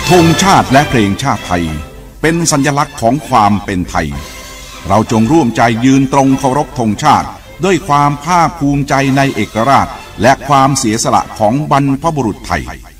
ธงชาติและเพลงชาติไทยเป็นสัญลักษณ์ของความเป็นไทยเราจงร่วมใจยืนตรงเคารพธงชาติด้วยความภาคภูมิใจในเอกราชและความเสียสละของบรรพบุรุษไทย